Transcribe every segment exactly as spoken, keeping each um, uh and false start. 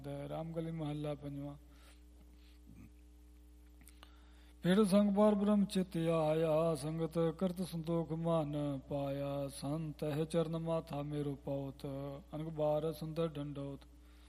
ਰਾਮਗਲੀ ਮਹੱਲਾ ਪੰਜਵਾਂ। ਪੇੜ ਸੰਗ ਪਰ ਬ੍ਰਹਮ ਚਿਤ ਆਇਆ, ਸੰਗਤ ਕਰਤ ਸੰਤੋਖ ਮਨ ਪਾਇਆ। ਸੰਤ ਹੈ ਚਰਨ ਮਾਥਾ ਮੇਰੋ ਪਉਤ, ਅਨਕ ਬਾਰ ਸੁੰਦਰ ਡੰਡੋਤ।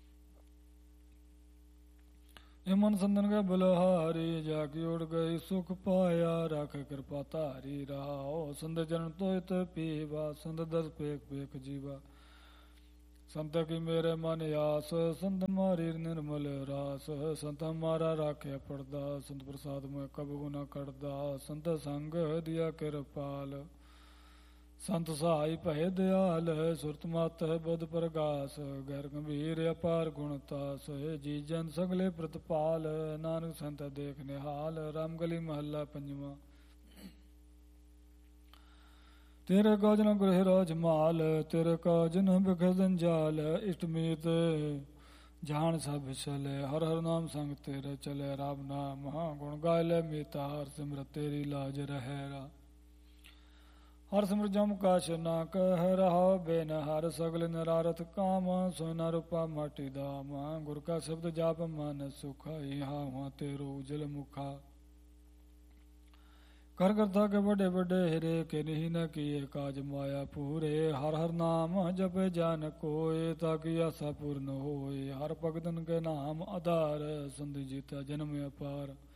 ਇਹ ਮਨ ਸੰਦਨ ਗਏ ਬਲਹਾਰੀ, ਜਾ ਕੇ ਉੜ ਗਈ ਸੁਖ ਪਾਇਆ। ਰਾਖ ਕਿਰਪਾ ਧਾਰੀ ਰਹਾਓ, ਸੰਤ ਚਰਨ ਤੋਇਤ ਪੀਵਾ। ਸੰਤ ਦਸ ਪੇਖ ਪੇਖ ਜੀਵਾ, ਸੰਤ ਕੀ ਮੇਰੇ ਮਨ ਆਸ। ਸੰਤ ਮਾਰੀ ਨਿਰਮਲ ਰਾਸ, ਸੰਤ ਹਮਾਰਾ ਰਾਖਿਆ ਪੜਦਾ। ਸੰਤ ਪ੍ਰਸਾਦ ਮੈਂ ਕਬਹੂ ਨ ਕੜਦਾ, ਸੰਤ ਸੰਗ ਦਿਆ ਕਿਰਪਾਲ। ਸੰਤ ਸਹਾਈ ਭਏ ਦਿਆਲ, ਸੁਰਤ ਮਤ ਬੁੱਧ ਪ੍ਰਗਾਸ। ਗੈਰ ਗੰਭੀਰ ਅਪਾਰ ਗੁਣ ਤਾਸ, ਜੀ ਜਨ ਸਗਲੇ ਪ੍ਰਤਪਾਲ। ਨਾਨਕ ਸੰਤ ਦੇਖ ਨਿਹਾਲ, ਰਾਮਗਲੀ ਮਹੱਲਾ ਪੰਜਵਾਂ। ਤੇਰੇ ਕਾਜ ਨ ਗ੍ਰਹਿ ਰਾਜ ਮਾਲ, ਤੇਰੇ ਕਾਜ ਨ ਬਿਖ ਜੰਜਾਲ। ਇਸ਼ਟ ਮੀਤ ਜਾਣ ਸਭ ਚਲੇ, ਹਰ ਹਰ ਨਾਮ ਸੰਗ ਤੇਰੇ ਚਲੇ। ਰਾਮ ਨਾਮ ਗੁਣ ਗਾਇ ਲੈ ਮੀਤਾ, ਹਰ ਸਿਮਰਤ ਤੇਰੀ ਲਾਜ ਰਹਿ ਰਾ। ਹਰ ਸਿਮਰ ਜਮ ਕਾਛ ਨਾ ਕਹਿ ਰਹਾ, ਬੇਨ ਹਰ ਸਗਲ ਨਰਾਰਥ ਕਾਮ। ਸੋਨਾ ਰੂਪਾ ਮਾਟੀ ਦਾਮ, ਗੁਰ ਕਾ ਸ਼ਬਦ ਜਾਪ ਮਨ ਸੁਖਾ। ਇਹਾ ਹੁਆ ਤੇਰੋ ਉਜਲ ਮੁਖਾ, ਕਰ ਕਰਤਾ ਕੇ ਵੱਡੇ ਵੱਡੇ ਹਿਰੇ। ਕਿ ਨਹੀਂ ਨ ਕੀਏ ਕਾਜ ਮਾਇਆ ਪੂਰੇ, ਹਰ ਹਰ ਨਾਮ ਜਪੇ ਜਨ ਕੋਏ। ਤਾਕੀ ਆਸਾ ਪੂਰਨ ਹੋਏ, ਹਰ ਭਗਤਨ ਕੇ ਨਾਮ ਆਧਾਰ। ਸੰਤ ਜੀਤਾ ਜਨਮ ਅਪਾਰ,